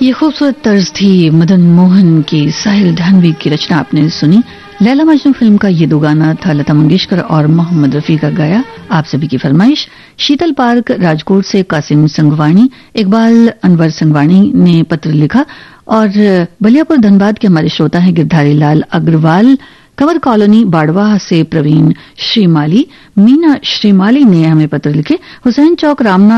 ये खूबसूरत तर्ज थी मदन मोहन की। साहिल ढानवी की रचना आपने सुनी। लैला मजनू फिल्म का ये दो गाना था लता मंगेशकर और मोहम्मद रफी का गाया। आप सभी की फरमाइश। शीतल पार्क राजकोट से कासिम संगवानी, इकबाल अनवर संगवानी ने पत्र लिखा और बलियापुर धनबाद के हमारे श्रोता हैं गिरधारी लाल अग्रवाल। कंवर कॉलोनी बाड़वा से प्रवीण श्रीमाली, मीना श्रीमाली ने हमें पत्र लिखे। हुसैन चौक रामनाथ